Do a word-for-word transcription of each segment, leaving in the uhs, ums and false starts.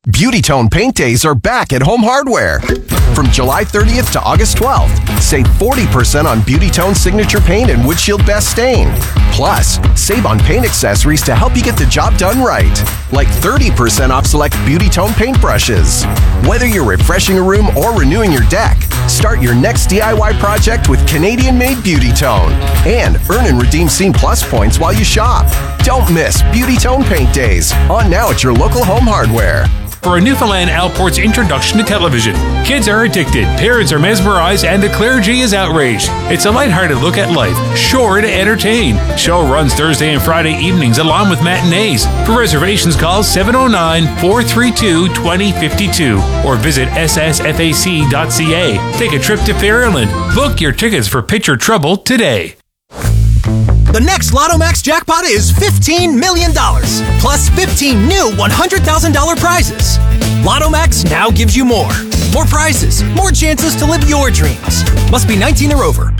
Beauty Tone Paint Days are back at Home Hardware. From July thirtieth to August twelfth, save forty percent on Beauty Tone Signature Paint and Windshield Best Stain. Plus, save on paint accessories to help you get the job done right, like thirty percent off select Beauty Tone paint brushes. Whether you're refreshing a room or renewing your deck, start your next D I Y project with Canadian-made Beauty Tone. And earn and redeem Scene Plus points while you shop. Don't miss Beauty Tone Paint Days, on now at your local Home Hardware. For a Newfoundland Outport's introduction to television, kids are addicted, parents are mesmerized, and the clergy is outraged. It's a lighthearted look at life, sure to entertain. Show runs Thursday and Friday evenings along with matinees. For reservations, call seven oh nine, four three two, two oh five two or visit s s f a c dot c a. Take a trip to Fairyland. Book your tickets for Picture Trouble today. The next Lotto Max jackpot is fifteen million dollars, plus fifteen new one hundred thousand dollars prizes. Lotto Max now gives you more. More prizes, more chances to live your dreams. Must be nineteen or over.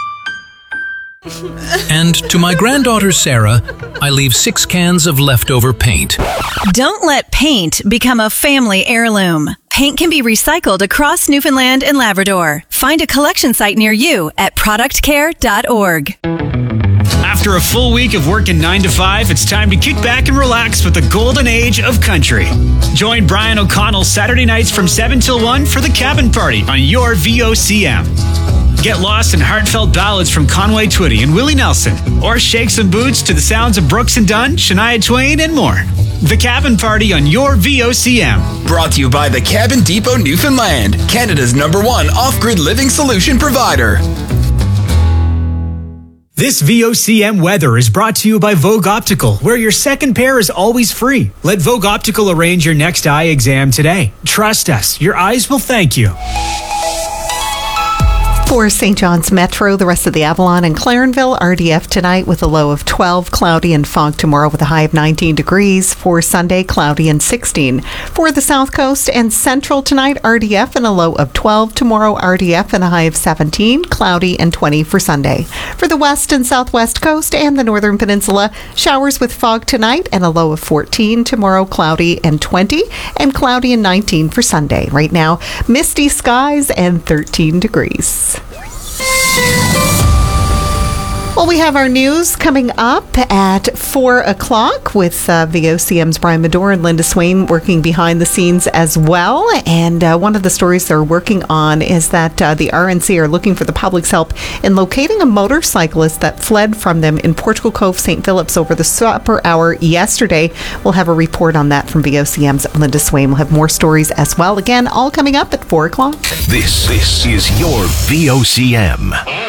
And to my granddaughter Sarah, I leave six cans of leftover paint. Don't let paint become a family heirloom. Paint can be recycled across Newfoundland and Labrador. Find a collection site near you at product care dot org. After a full week of working nine to five, it's time to kick back and relax with the golden age of country. Join Brian O'Connell Saturday nights from seven till one for the Cabin Party on your V O C M. Get lost in heartfelt ballads from Conway Twitty and Willie Nelson, or shake some boots to the sounds of Brooks and Dunn, Shania Twain, and more. The Cabin Party on your V O C M. Brought to you by the Cabin Depot Newfoundland, Canada's number one off-grid living solution provider. This V O C M weather is brought to you by Vogue Optical, where your second pair is always free. Let Vogue Optical arrange your next eye exam today. Trust us, your eyes will thank you. For Saint John's Metro, the rest of the Avalon and Clarenville, R D F tonight with a low of twelve, cloudy and fog tomorrow with a high of nineteen degrees. For Sunday, cloudy and sixteen. For the South Coast and Central tonight, R D F and a low of twelve. Tomorrow, R D F and a high of seventeen, cloudy and twenty for Sunday. For the West and Southwest Coast and the Northern Peninsula, showers with fog tonight and a low of fourteen. Tomorrow, cloudy and twenty, and cloudy and nineteen for Sunday. Right now, misty skies and thirteen degrees. Well, we have our news coming up at four o'clock with uh, V O C M's Brian Medore and Linda Swain working behind the scenes as well. And uh, one of the stories they're working on is that uh, the R N C are looking for the public's help in locating a motorcyclist that fled from them in Portugal Cove, Saint Phillips over the supper hour yesterday. We'll have a report on that from V O C M's Linda Swain. We'll have more stories as well. Again, all coming up at four o'clock. This, this is your V O C M.